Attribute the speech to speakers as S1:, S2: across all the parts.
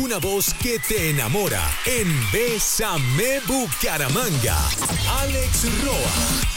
S1: una voz que te enamora en Bésame Bucaramanga. Alex Roa.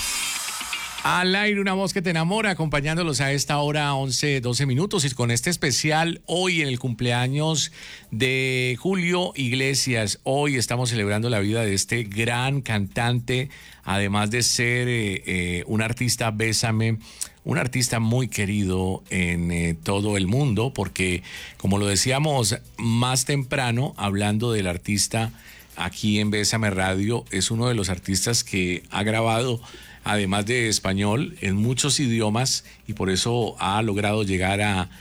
S2: Al aire, una voz que te enamora, acompañándolos a esta hora 11-12 minutos y con este especial hoy en el cumpleaños de Julio Iglesias. Hoy estamos celebrando la vida de este gran cantante, además de ser un artista Bésame, un artista muy querido en todo el mundo, porque como lo decíamos más temprano, hablando del artista aquí en Bésame Radio, es uno de los artistas que ha grabado, además de español, en muchos idiomas, y por eso ha logrado llegar a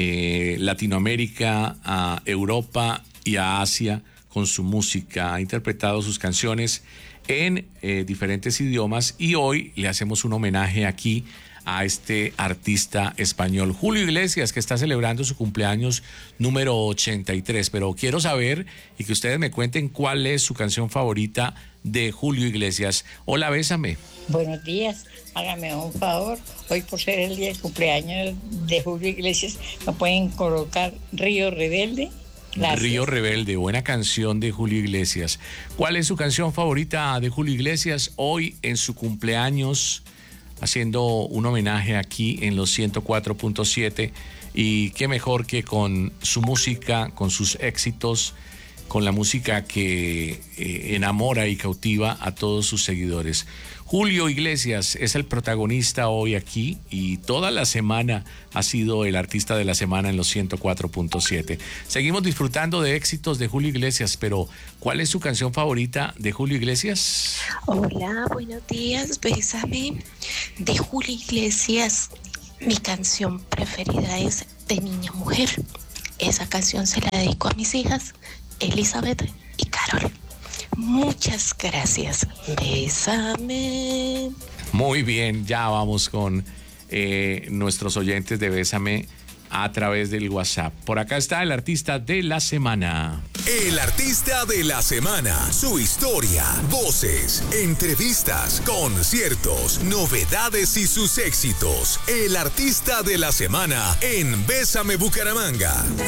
S2: Latinoamérica, a Europa y a Asia con su música. Ha interpretado sus canciones en diferentes idiomas y hoy le hacemos un homenaje aquí a este artista español, Julio Iglesias, que está celebrando su cumpleaños número 83. Pero quiero saber y que ustedes me cuenten cuál es su canción favorita de Julio Iglesias. Hola, Bésame.
S3: Buenos días, hágame un favor. Hoy, por ser el día de cumpleaños de Julio Iglesias, ¿me pueden colocar Río Rebelde? Gracias.
S2: Río Rebelde, buena canción de Julio Iglesias. ¿Cuál es su canción favorita de Julio Iglesias hoy en su cumpleaños, haciendo un homenaje aquí en los 104.7? Y qué mejor que con su música, con sus éxitos, con la música que enamora y cautiva a todos sus seguidores. Julio Iglesias es el protagonista hoy aquí y toda la semana ha sido el artista de la semana en los 104.7. Seguimos disfrutando de éxitos de Julio Iglesias, pero ¿cuál es su canción favorita de Julio Iglesias?
S4: Hola, buenos días, Bésame de Julio Iglesias. Mi canción preferida es De Niña Mujer. Esa canción se la dedico a mis hijas, Elizabeth y Carol. Muchas gracias. Bésame.
S2: Muy bien, ya vamos con nuestros oyentes de Bésame a través del WhatsApp. Por acá está el artista de la semana.
S1: El artista de la semana. Su historia, voces, entrevistas, conciertos, novedades y sus éxitos. El artista de la semana en Bésame Bucaramanga.